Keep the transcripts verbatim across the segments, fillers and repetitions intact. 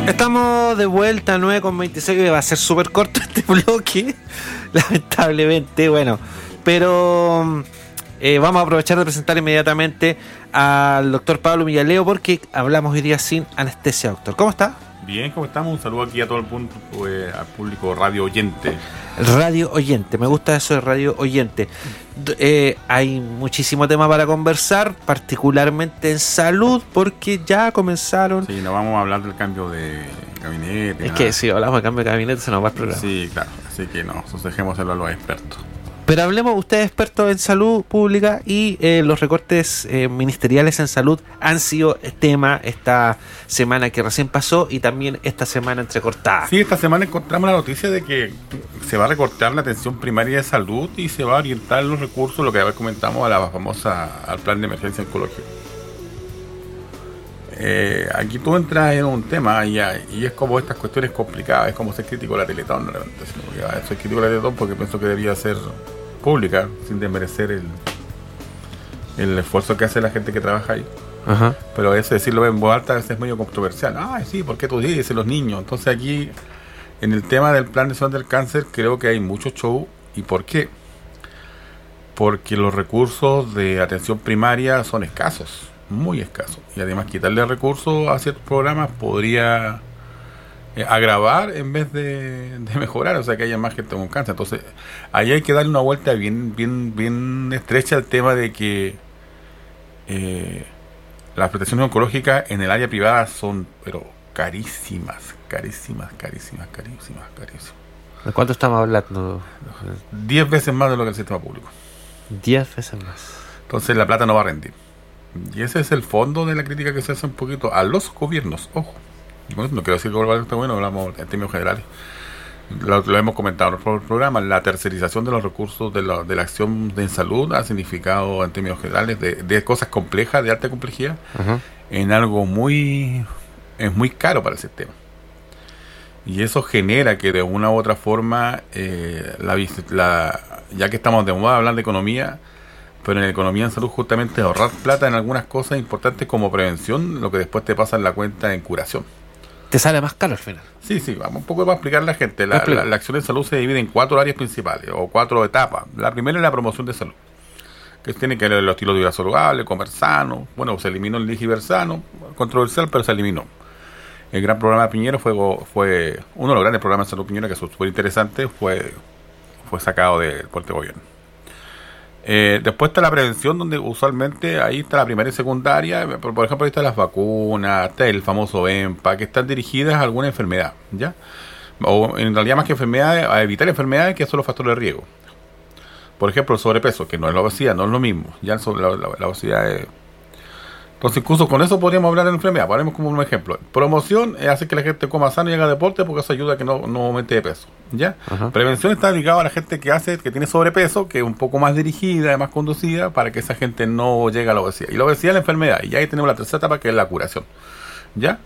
Estamos de vuelta a nueve con veintiséis, que va a ser súper corto este bloque, lamentablemente, bueno, pero eh, vamos a aprovechar de presentar inmediatamente al doctor Pablo Villaleo, porque hablamos hoy día sin anestesia, doctor. ¿Cómo está? Bien, ¿cómo estamos? Un saludo aquí a todo el punto, eh, al público radio oyente. Radio oyente, me gusta eso de radio oyente. Eh, hay muchísimo tema para conversar, particularmente en salud, porque ya comenzaron. Sí, no vamos a hablar del cambio de gabinete. Es nada. que si hablamos de cambio de gabinete se nos va el programa. Sí, claro, así que no, nosotros dejémoselo a los expertos. Pero hablemos, usted es experto en salud pública y eh, los recortes eh, ministeriales en salud han sido tema esta semana que recién pasó y también esta semana entrecortada. Sí, esta semana encontramos la noticia de que se va a recortar la atención primaria de salud y se va a orientar los recursos, lo que ya comentamos, a la famosa, al plan de emergencia oncológica. Eh, aquí tú entras en un tema y, y es como estas cuestiones complicadas, es como ser crítico de la Teletón, realmente. Soy crítico de la Teletón porque pienso que debería ser pública, sin desmerecer el, el esfuerzo que hace la gente que trabaja ahí. Ajá. Pero eso decirlo en voz alta a veces es medio controversial. Ay, sí, ¿por qué tú dices los niños? Entonces aquí, en el tema del plan nacional del cáncer, creo que hay mucho show. ¿Y por qué? Porque los recursos de atención primaria son escasos, muy escasos. Y además quitarle recursos a ciertos programas podría eh, agravar en vez de, de mejorar, o sea que haya más gente con cáncer. Entonces ahí hay que darle una vuelta bien, bien, bien estrecha al tema de que eh, las prestaciones oncológicas en el área privada son pero carísimas, carísimas, carísimas, carísimas, carísimas. ¿De cuánto estamos hablando? Diez veces más de lo que el sistema público. Diez veces más. Entonces la plata no va a rendir. Y ese es el fondo de la crítica que se hace un poquito a los gobiernos, ojo. Bueno, no quiero decir que global está bueno, hablamos en términos generales. Lo, lo hemos comentado en otro programa, la tercerización de los recursos de la, de la acción de salud ha significado en términos generales de, de cosas complejas, de alta complejidad, uh-huh. en algo muy, es muy caro para el sistema. Y eso genera que de una u otra forma, eh, la, la, ya que estamos de moda hablar de economía, pero en la economía en salud justamente ahorrar plata en algunas cosas importantes como prevención, lo que después te pasa en la cuenta en curación. Te sale más caro al final. Sí, sí, vamos un poco para explicar a la gente. La, la, la acción en salud se divide en cuatro áreas principales, o cuatro etapas. La primera es la promoción de salud, que tiene que ver los estilos de vida saludable, comer sano. Bueno, se eliminó el Ligiver sano, controversial, pero se eliminó. El gran programa de Piñera fue, fue uno de los grandes programas de salud Piñera, que es súper interesante, fue, fue sacado del puerto de gobierno. Eh, después está la prevención, donde usualmente ahí está la primaria y secundaria. Por, por ejemplo, ahí están las vacunas, está el famoso EMPA, que están dirigidas a alguna enfermedad, ¿ya? O en realidad más que enfermedades, a evitar enfermedades que son los factores de riesgo. Por ejemplo, el sobrepeso, que no es la obesidad, no es lo mismo. Ya la, la, la obesidad es... Entonces, incluso con eso podríamos hablar de enfermedad. Ponemos como un ejemplo. Promoción es hacer que la gente coma sano y haga deporte, porque eso ayuda a que no, no aumente de peso, ¿ya? Uh-huh. Prevención está ligada a la gente que hace, que tiene sobrepeso, que es un poco más dirigida, más conducida, para que esa gente no llegue a la obesidad. Y la obesidad es la enfermedad. Y ahí tenemos la tercera etapa, que es la curación, ¿ya?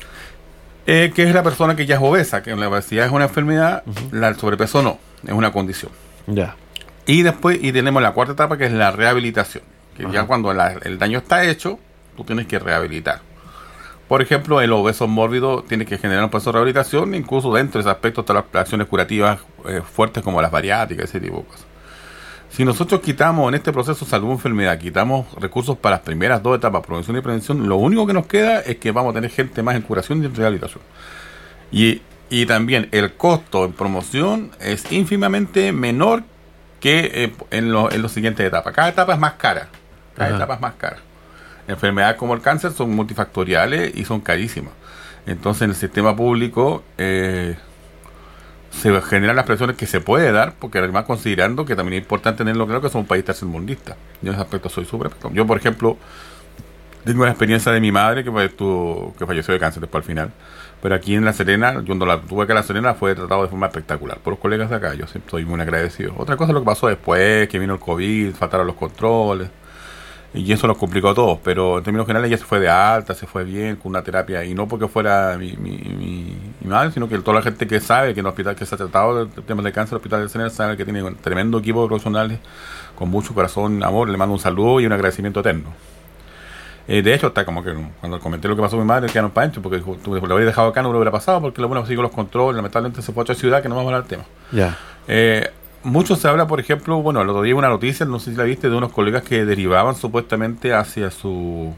Eh, que es la persona que ya es obesa, que la obesidad es una enfermedad, uh-huh. la, el sobrepeso no, es una condición. Ya. Yeah. Y después, y tenemos la cuarta etapa, que es la rehabilitación, que uh-huh. ya cuando la, el daño está hecho, tú tienes que rehabilitar. Por ejemplo, el obeso mórbido tiene que generar un proceso de rehabilitación, incluso dentro de ese aspecto están las acciones curativas eh, fuertes como las bariátricas, ese tipo de cosas. Si nosotros quitamos en este proceso salud enfermedad, quitamos recursos para las primeras dos etapas, prevención y prevención, lo único que nos queda es que vamos a tener gente más en curación y en rehabilitación. Y, y también el costo en promoción es ínfimamente menor que eh, en, lo, en las siguientes etapas. Cada etapa es más cara. Cada Ajá. etapa es más cara. Enfermedades como el cáncer son multifactoriales y son carísimas. Entonces en el sistema público eh, se generan las presiones que se puede dar, porque además considerando que también es importante tenerlo claro que somos un país tercermundista. Yo en ese aspecto soy súper... Yo, por ejemplo, tengo la experiencia de mi madre que, estuvo, que falleció de cáncer después al final. Pero aquí en La Serena, yo cuando la tuve acá en La Serena, fue tratado de forma espectacular por los colegas de acá. Yo siempre estoy muy agradecido. Otra cosa es lo que pasó después, que vino el COVID, faltaron los controles. Y eso nos complicó a todos, pero en términos generales ella se fue de alta, se fue bien con una terapia, y no porque fuera mi, mi, mi, mi madre, sino que toda la gente que sabe que en el hospital que se ha tratado de temas de cáncer, el hospital de Serena, sabe que tiene un tremendo equipo de profesionales con mucho corazón, amor. Le mando un saludo y un agradecimiento eterno. Eh, de hecho, está como que cuando comenté lo que pasó con mi madre, quedaron para adentro, porque tú lo habrías dejado acá, no lo hubiera pasado, porque lo bueno sigue los controles, lamentablemente se fue a otra ciudad, que no vamos a hablar del tema. Ya. Eh, mucho se habla, por ejemplo, bueno, el otro día una noticia, no sé si la viste, de unos colegas que derivaban supuestamente hacia su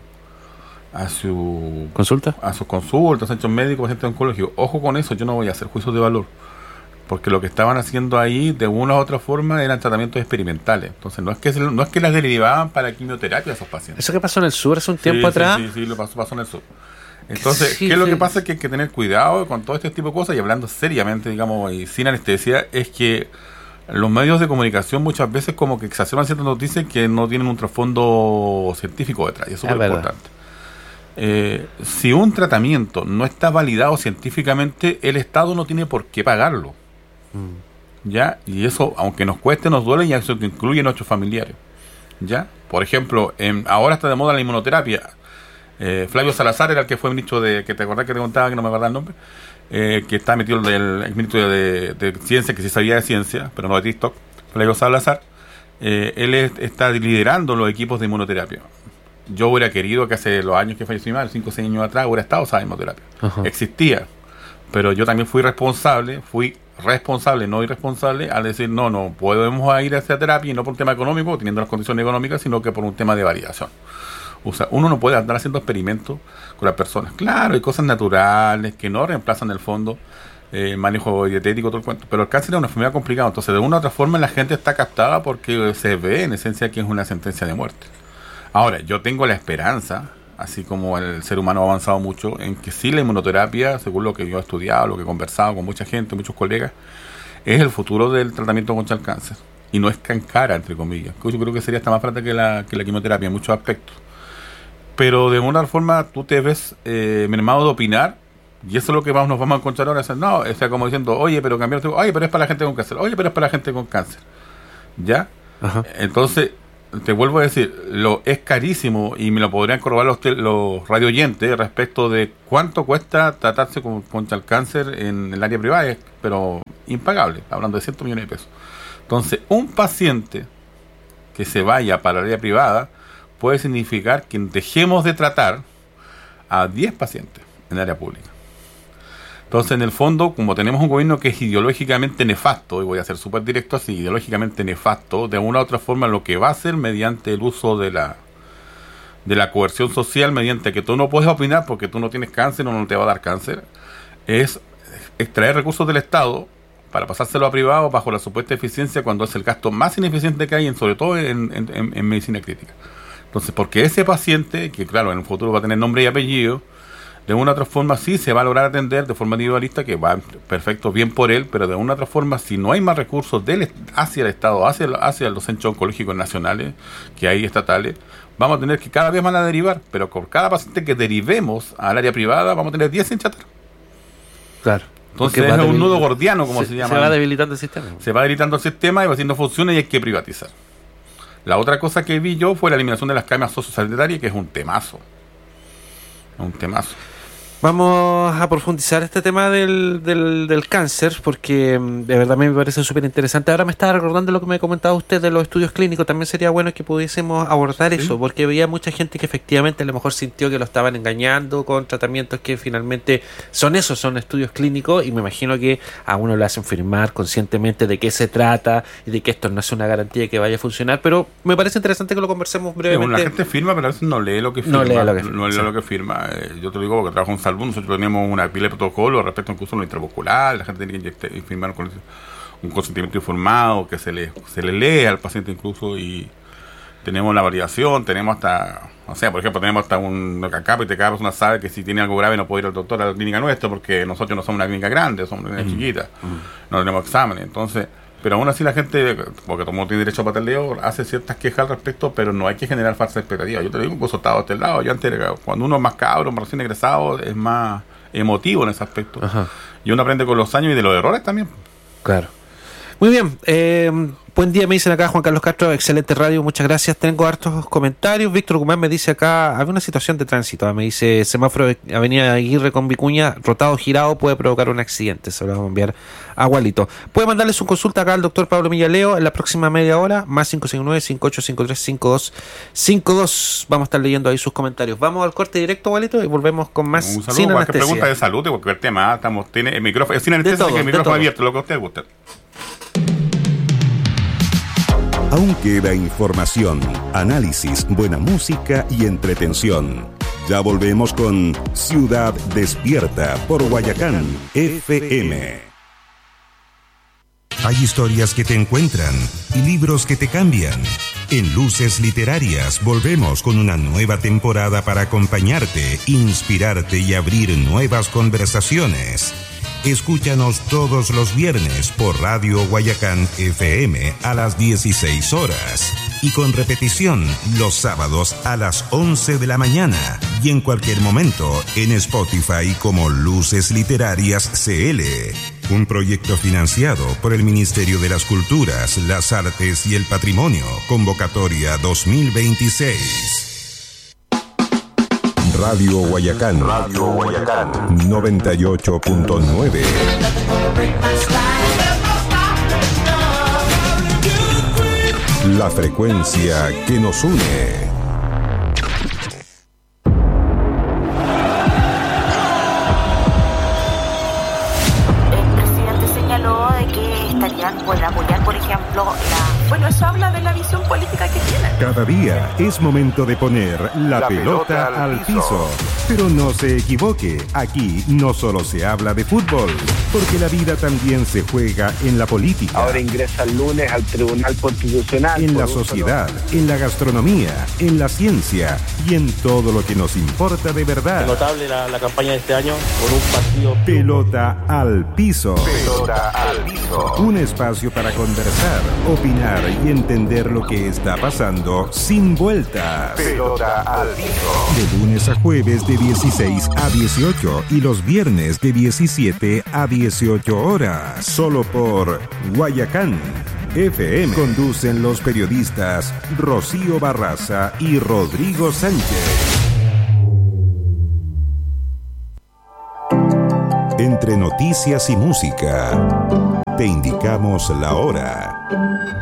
a su ¿Consulta? a sus consultas, centros médicos, centros oncológicos. Ojo con eso, yo no voy a hacer juicios de valor, porque lo que estaban haciendo ahí de una u otra forma eran tratamientos experimentales. Entonces no es que se- no es que las derivaban para quimioterapia a esos pacientes. Eso que pasó en el sur hace un tiempo Sí, sí, atrás. Sí, sí, lo pasó, pasó en el sur. Entonces, Sí, ¿qué es lo sí. que pasa? Que hay que tener cuidado con todo este tipo de cosas, y hablando seriamente, digamos, y sin anestesia, es que los medios de comunicación muchas veces como que exacerban ciertas noticias que no tienen un trasfondo científico detrás, y eso es Es muy verdad. importante. Eh, si un tratamiento no está validado científicamente, el Estado no tiene por qué pagarlo. Mm. ¿Ya? Y eso, aunque nos cueste, nos duele, y eso que incluye a nuestros familiares. ¿Ya? Por ejemplo, en, ahora está de moda la inmunoterapia. Eh, Flavio Salazar era el que fue ministro de, que te acordás que te contaba, que no me acordaba el nombre, eh, que está metido del el ministro de, de Ciencia, que sí sabía de ciencia, pero no de TikTok, Flavio Salazar. Eh, él es- está liderando los equipos de inmunoterapia. Yo hubiera querido que hace los años que falleció mi madre, cinco o seis años atrás, hubiera estado esa inmunoterapia. Ajá. Existía, pero yo también fui responsable, fui responsable, no irresponsable, al decir, no, no podemos ir a esa terapia, y no por un tema económico, teniendo las condiciones económicas, sino que por un tema de validación. O sea, uno no puede andar haciendo experimentos con las personas. Claro, hay cosas naturales que no reemplazan el fondo, eh, manejo dietético, todo el cuento, pero el cáncer es una enfermedad complicada. Entonces, de una u otra forma, la gente está captada porque se ve en esencia que es una sentencia de muerte. Ahora, yo tengo la esperanza, así como el ser humano ha avanzado mucho, en que sí la inmunoterapia, según lo que yo he estudiado, lo que he conversado con mucha gente, muchos colegas, es el futuro del tratamiento contra el cáncer. Y no es tan cara, entre comillas. Yo creo que sería hasta más barata que la, que la quimioterapia en muchos aspectos. Pero de una forma tú te ves eh, mermado de opinar, y eso es lo que vamos, nos vamos a encontrar ahora. Es, no, o sea, como diciendo, oye, pero cambiar, oye, pero es para la gente con cáncer, oye, pero es para la gente con cáncer. ¿Ya? Ajá. Entonces, te vuelvo a decir, lo es carísimo, y me lo podrían corroborar los, tel- los radio oyentes respecto de cuánto cuesta tratarse con, contra el cáncer en el área privada, es, pero impagable, hablando de cientos millones de pesos. Entonces, un paciente que se vaya para el área privada puede significar que dejemos de tratar a diez pacientes en el área pública. Entonces, en el fondo, como tenemos un gobierno que es ideológicamente nefasto, y voy a ser súper directo así, ideológicamente nefasto, de una u otra forma lo que va a hacer mediante el uso de la de la coerción social, mediante que tú no puedes opinar porque tú no tienes cáncer o no te va a dar cáncer, es extraer recursos del Estado para pasárselo a privado bajo la supuesta eficiencia, cuando es el gasto más ineficiente que hay, en, sobre todo en, en, en, en medicina crítica. Entonces, porque ese paciente, que claro, en el futuro va a tener nombre y apellido, de una u otra forma sí se va a lograr atender de forma individualista, que va perfecto, bien por él, pero de una u otra forma, si no hay más recursos del, est- hacia el Estado, hacia, el- hacia los centros oncológicos nacionales, que hay estatales, vamos a tener que cada vez van a derivar, pero por cada paciente que derivemos al área privada, vamos a tener diez sin tratar. Claro. Entonces Porque es va un debil- nudo gordiano, como se, se llama. Se va debilitando el sistema. Se va debilitando el sistema y va haciendo funciones, y hay que privatizar. La otra cosa que vi yo fue la eliminación de las camas sociosanitarias, que es un temazo. Un temazo. Vamos a profundizar este tema del, del, del cáncer, porque mm, de verdad me parece súper interesante. Ahora me estaba recordando lo que me comentaba usted de los estudios clínicos. También sería bueno que pudiésemos abordar Sí. eso, porque había mucha gente que efectivamente a lo mejor sintió que lo estaban engañando con tratamientos que finalmente son esos, son estudios clínicos, y me imagino que a uno le hacen firmar conscientemente de qué se trata y de que esto no es una garantía de que vaya a funcionar. Pero me parece interesante que lo conversemos Sí, brevemente. bueno, la gente firma, pero a veces no lee lo que firma. No lee lo que firma, No lee sí. lo que firma. Eh, yo te lo digo porque trabajo en salud. Nosotros tenemos una pila de protocolos respecto incluso a lo intramuscular. La gente tiene que inyectar y firmar con un consentimiento informado, que se le, se le lee al paciente incluso, y tenemos la variación, tenemos hasta, o sea, por ejemplo, tenemos hasta un capítulo, cada persona sabe que si tiene algo grave no puede ir al doctor a la clínica nuestra, porque nosotros no somos una clínica grande, somos una clínica chiquita, no tenemos exámenes. Entonces, pero aún así la gente, porque todo el mundo tiene derecho a pataleo, hace ciertas quejas al respecto, pero no hay que generar falsas expectativas. Yo te digo, incluso estaba a este lado. Yo antes, cuando uno es más cabro, más recién egresado, es más emotivo en ese aspecto. Ajá. Y uno aprende con los años y de los errores también. Claro. Muy bien, eh, buen día, me dicen acá Juan Carlos Castro, excelente radio, muchas gracias. Tengo hartos comentarios. Víctor Guzmán me dice acá, había una situación de tránsito, me dice semáforo de Avenida Aguirre con Vicuña, rotado girado, puede provocar un accidente. Se lo vamos a enviar a Gualito. Puede mandarle su consulta acá al doctor Pablo Millaleo en la próxima media hora, más cinco cinco nueve, cinco ocho cinco tres, cinco dos cinco dos. Vamos a estar leyendo ahí sus comentarios. Vamos al corte directo, Gualito, y volvemos con más. Un saludo, cualquier pregunta de salud, porque el tema, estamos, tiene el micrófono, sin anestesia, que el micrófono abierto, lo que a usted guste. Aún queda información, análisis, buena música y entretención. Ya volvemos con Ciudad Despierta por Guayacán F M. Hay historias que te encuentran y libros que te cambian. En Luces Literarias volvemos con una nueva temporada para acompañarte, inspirarte y abrir nuevas conversaciones. Escúchanos todos los viernes por Radio Guayacán F M a las dieciséis horas y con repetición los sábados a las once de la mañana y en cualquier momento en Spotify como Luces Literarias C L, un proyecto financiado por el Ministerio de las Culturas, las Artes y el Patrimonio, convocatoria dos mil veintiséis. Radio Guayacán, Radio Guayacán, noventa y ocho punto nueve. La frecuencia que nos une. Pueden apoyar, por ejemplo, la... Bueno, eso habla de la visión política que tienen. Cada día es momento de poner la, la pelota, pelota al piso. piso. Pero no se equivoque, aquí no solo se habla de fútbol, porque la vida también se juega en la política. Ahora ingresa el lunes al Tribunal Constitucional. En la sociedad, en la gastronomía, en la ciencia y en todo lo que nos importa de verdad. Es notable la, la campaña de este año con un partido... Pelota al piso. Pelota al piso. Un espacio para conversar, opinar y entender lo que está pasando sin vueltas. Pelota al piso. De lunes a jueves de dieciséis a dieciocho y los viernes de diecisiete a dieciocho horas. Solo por Guayacán F M. Conducen los periodistas Rocío Barraza y Rodrigo Sánchez. Entre noticias y música, te indicamos la hora.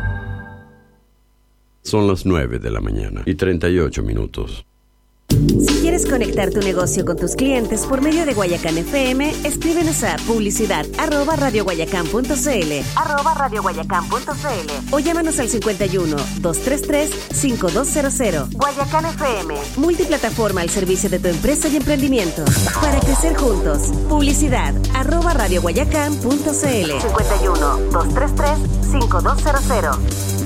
Son las nueve de la mañana y treinta y ocho minutos. Si quieres conectar tu negocio con tus clientes por medio de Guayacán F M, escríbenos a publicidad arroba radioguayacán.cl arroba radioguayacán.cl o llámanos al cincuenta y uno, doscientos treinta y tres, cincuenta y dos cero cero. Guayacán F M, multiplataforma al servicio de tu empresa y emprendimiento. Para crecer juntos, publicidad arroba radioguayacán.cl cincuenta y uno, doscientos treinta y tres, cincuenta y dos cero cero.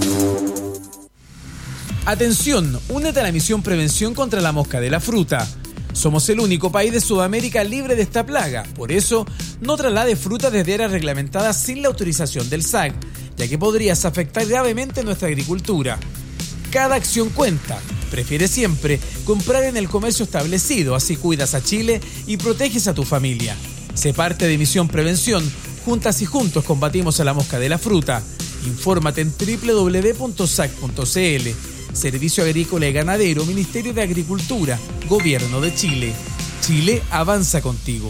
Atención, únete a la misión Prevención contra la Mosca de la Fruta. Somos el único país de Sudamérica libre de esta plaga. Por eso, no traslade fruta desde áreas reglamentadas sin la autorización del S A C, ya que podrías afectar gravemente nuestra agricultura. Cada acción cuenta. Prefiere siempre comprar en el comercio establecido, así cuidas a Chile y proteges a tu familia. Sé parte de Misión Prevención. Juntas y juntos combatimos a la mosca de la fruta. Infórmate en doble u doble u doble u punto s a c punto c l. Servicio Agrícola y Ganadero, Ministerio de Agricultura, Gobierno de Chile. Chile avanza contigo.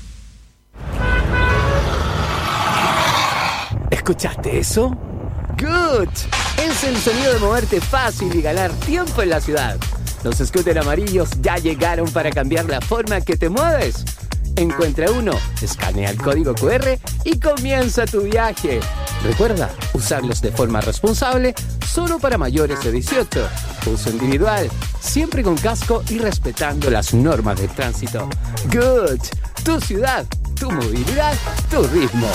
¿Escuchaste eso? ¡Good! Es el sonido de moverte fácil y ganar tiempo en la ciudad. Los scooters amarillos ya llegaron para cambiar la forma que te mueves. Encuentra uno, escanea el código cu erre y comienza tu viaje. Recuerda, usarlos de forma responsable, solo para mayores de dieciocho. Uso individual, siempre con casco y respetando las normas de tránsito. Good, tu ciudad, tu movilidad, tu ritmo.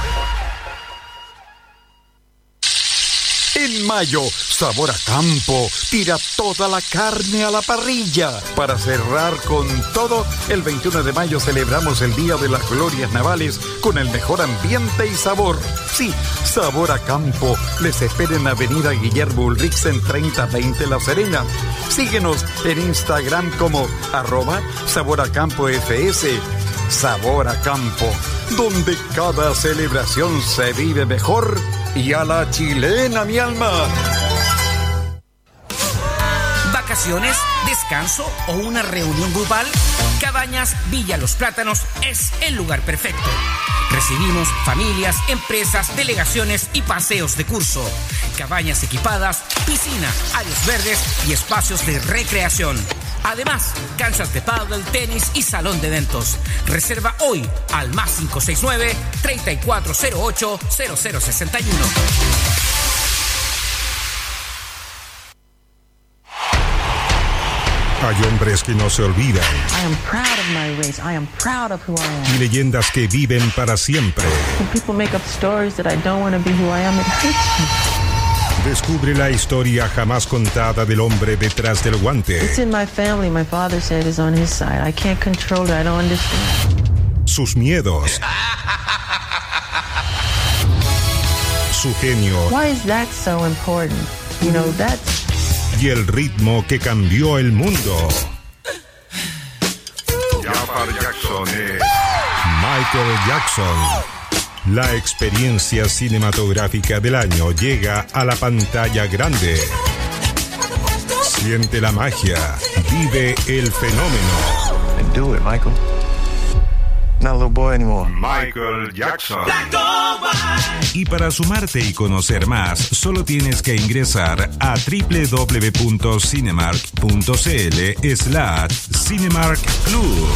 En mayo, Sabor a Campo tira toda la carne a la parrilla. Para cerrar con todo, el veintiuno de mayo celebramos el Día de las Glorias Navales con el mejor ambiente y sabor. Sí, Sabor a Campo les espera en Avenida Guillermo Ulrichsen treinta veinte La Serena. Síguenos en Instagram como arroba Sabor a Campo F S. Sabor a Campo, donde cada celebración se vive mejor y a la chilena, mi alma. ¿Vacaciones, descanso o una reunión grupal? Cabañas Villa Los Plátanos es el lugar perfecto. Recibimos familias, empresas, delegaciones y paseos de curso. Cabañas equipadas, piscina, áreas verdes y espacios de recreación. Además, canchas de pádel, tenis y salón de eventos. Reserva hoy al más cinco seis nueve, tres cuatro cero ocho, cero cero seis uno. Hay hombres que no se olvidan. I am proud of my race. I am proud of who I am. Y leyendas que viven para siempre. When people make up stories that I don't want to be who I am, it hurts me. Descubre la historia jamás contada del hombre detrás del guante. It's in my family. My father said it's on his side. I can't control it. I don't understand. Sus miedos. Su genio. Why is that so important? You know, that's... Y el ritmo que cambió el mundo. Jafar Jackson es Michael Jackson. La experiencia cinematográfica del año llega a la pantalla grande. Siente la magia, vive el fenómeno. And do it, Michael. Not a little boy anymore. Michael Jackson. Y para sumarte y conocer más, solo tienes que ingresar a doble u doble u doble u punto cinemark punto c l slash Cinemark Club.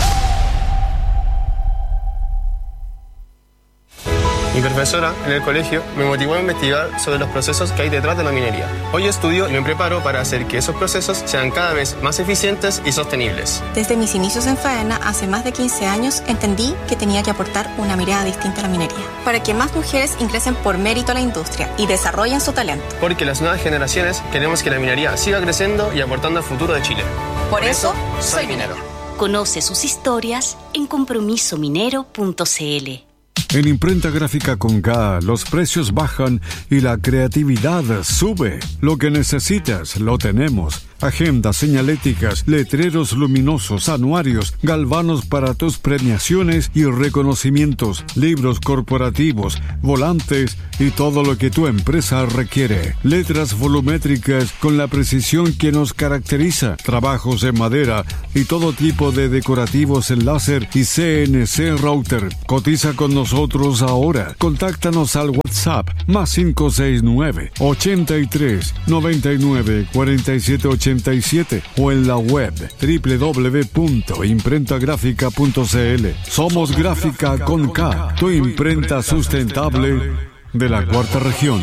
Mi profesora en el colegio me motivó a investigar sobre los procesos que hay detrás de la minería. Hoy estudio y me preparo para hacer que esos procesos sean cada vez más eficientes y sostenibles. Desde mis inicios en Faena, hace más de quince años, entendí que tenía que aportar una mirada distinta a la minería, para que más mujeres ingresen por mérito a la industria y desarrollen su talento. Porque las nuevas generaciones queremos que la minería siga creciendo y aportando al futuro de Chile. Por eso, soy minero. Conoce sus historias en compromiso minero punto c l. En Imprenta Gráfica con K, los precios bajan y la creatividad sube. Lo que necesitas, lo tenemos. Agendas, señaléticas, letreros luminosos, anuarios, galvanos para tus premiaciones y reconocimientos, libros corporativos, volantes y todo lo que tu empresa requiere. Letras volumétricas con la precisión que nos caracteriza. Trabajos en madera y todo tipo de decorativos en láser y C N C router. Cotiza con nosotros ahora. Contáctanos al WhatsApp más cinco seis nueve, ochenta y tres, noventa y nueve, cuarenta y siete ochenta y siete o en la web doble u doble u doble u punto imprenta gráfica punto c l. Somos Gráfica con K, tu imprenta sustentable de la cuarta región.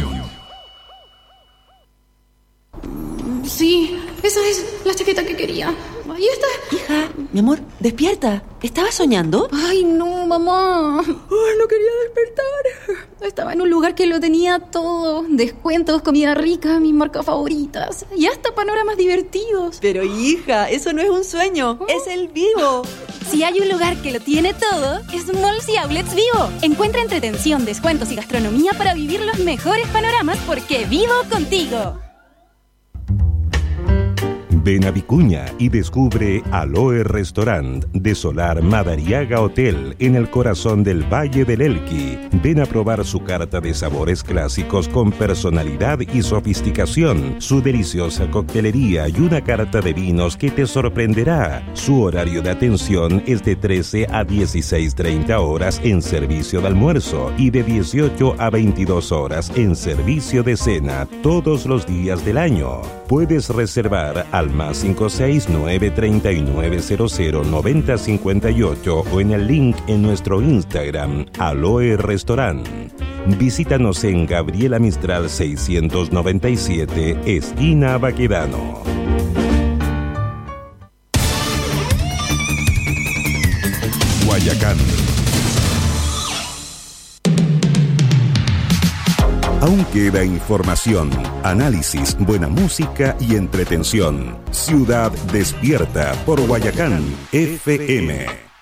Sí, esa es la chaqueta que quería. Ahí está. Hija, mi amor, despierta. ¿Estabas soñando? Ay, no, mamá. Ay, no quería despertar. Estaba en un lugar que lo tenía todo. Descuentos, comida rica, mis marcas favoritas. Y hasta panoramas divertidos. Pero hija, eso no es un sueño. Oh. Es el Vivo. Si hay un lugar que lo tiene todo, es Malls y Outlets Vivo. Encuentra entretención, descuentos y gastronomía para vivir los mejores panoramas porque vivo contigo. Ven a Vicuña y descubre Aloe Restaurant de Solar Madariaga Hotel en el corazón del Valle del Elqui. Ven a probar su carta de sabores clásicos con personalidad y sofisticación, su deliciosa coctelería y una carta de vinos que te sorprenderá. Su horario de atención es de trece a dieciséis treinta horas en servicio de almuerzo y de dieciocho a veintidós horas en servicio de cena todos los días del año. Puedes reservar al más cinco seis nueve, treinta y nueve, cero cero, noventa cincuenta y ocho o en el link en nuestro Instagram, Aloe Restaurant. Visítanos en Gabriela Mistral seiscientos noventa y siete, esquina Baquedano. Guayacán. Aún queda información, análisis, buena música y entretención. Ciudad Despierta por Guayacán F M.